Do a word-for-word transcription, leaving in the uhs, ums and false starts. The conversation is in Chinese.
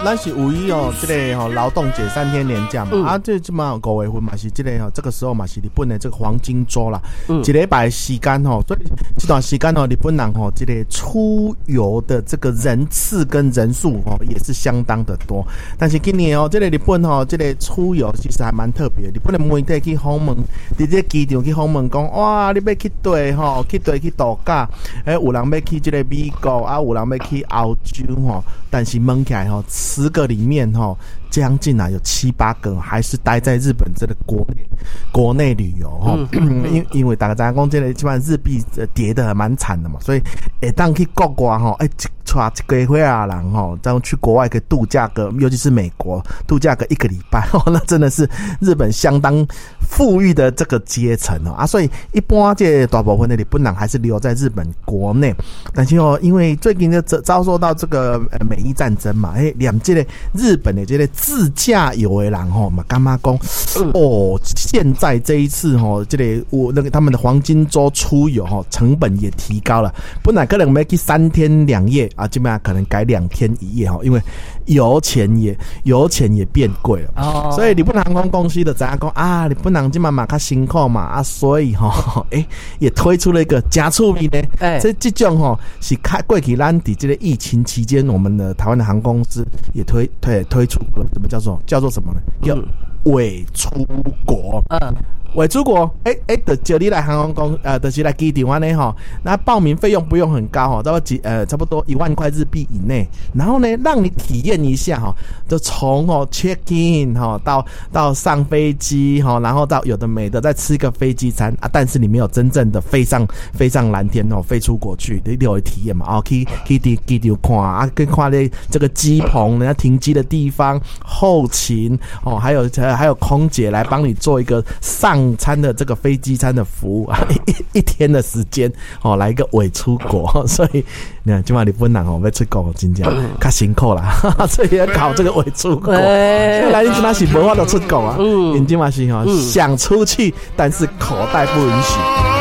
咱是五一哦，这个吼劳动节三天连假嘛，嗯、啊，这即嘛五月份嘛是这个吼，这个时候嘛是日本的这个黄金周啦，嗯、一礼拜时间吼，所以这段时间吼，日本人吼这个出游的这个人次跟人数吼也是相当的多。但是今年哦，这个日本吼这个出游其实还蛮特别的，日本的媒体去访问，伫这机场去访问讲，哇，你要去对吼，去对去度假，诶，有人要去这个美国啊，有人要去欧洲吼，但是问起来吼。十个里面哈，将近啊有七八个还是待在日本这个国内国内旅游哈，嗯、因因为大家讲这个基本上日币跌得蛮惨的嘛，所以诶当去国外哈，哎，带一个月啊人哈，这样去国外可以度假个，尤其是美国度假个一个礼拜哦，那真的是日本相当富裕的这个阶层哦啊，所以一般这大部分的日本人还是留在日本国内，但是哦，因为最近就遭受到这个呃美伊战争嘛，哎，两这个日本的这个自驾游的人吼嘛，干嘛讲哦？现在这一次吼，这个我那个他们的黄金周出游吼，成本也提高了，本来可能要去三天两夜啊，基本上可能改两天一夜吼，因为油钱也油钱也变贵了，哦、所以日本航空公司的怎样讲啊？日本人今嘛嘛较辛苦嘛啊，所以吼，哎、欸，也推出了一个加促币呢。哎、欸，这这种吼是开过去咱伫这个疫情期间，我们的台湾的航空公司也推推推出了，怎么叫做叫做什么呢？叫伪出国。嗯。伪出国，哎、欸、哎，的、欸、叫你来航空公，呃，就是来机场安尼哈，那报名费用不用很高哈，差不多几呃差不多一万块日币以内，然后呢，让你体验一下哈，就从哦 check in 哈到到上飞机哈，然后到有的没的再吃一个飞机餐啊，但是你没有真正的飞上飞上蓝天哦，飞出国去，你有体验嘛？哦，去去机机场看啊，跟看那这个机棚，人家停机的地方，后勤哦，还有还有空姐来帮你做一个上餐的这个飞机餐的服务啊，一一天的时间哦，来一个伪出国，所以你看今晚日本人哦要出国真正较辛苦啦，所以要搞这个伪出国。来，你今晚是无法度出国啊，嗯，你今晚是哈想出去，但是口袋不允许。